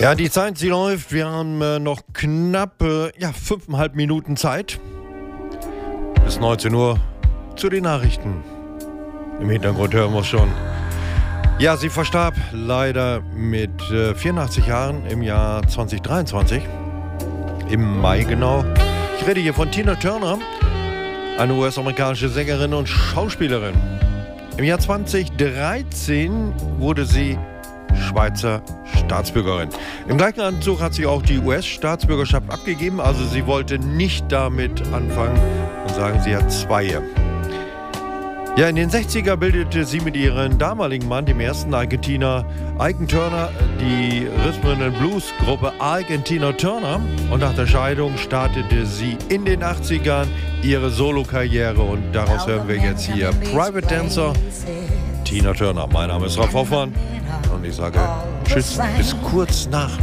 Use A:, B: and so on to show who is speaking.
A: Ja, die Zeit, sie läuft. Wir haben noch knapp 5,5 Minuten Zeit. Bis 19 Uhr zu den Nachrichten. Im Hintergrund hören wir es schon. Ja, sie verstarb leider mit 84 Jahren im Jahr 2023. Im Mai genau. Ich rede hier von Tina Turner, eine US-amerikanische Sängerin und Schauspielerin. Im Jahr 2013 wurde sie Schweizer Staatsbürgerin. Im gleichen Anzug hat sie auch die US-Staatsbürgerschaft abgegeben, also sie wollte nicht damit anfangen und sagen, sie hat zwei. Ja, in den 60er bildete sie mit ihrem damaligen Mann, dem ersten Argentinier Ike Turner, die Rhythm-and-Blues-Gruppe Ike & Tina Turner. Und nach der Scheidung startete sie in den 80ern ihre Solo-Karriere und daraus hören wir jetzt hier Private Dancer, Tina Turner. Mein Name ist Ralf Hoffmann und ich sage Tschüss bis kurz nach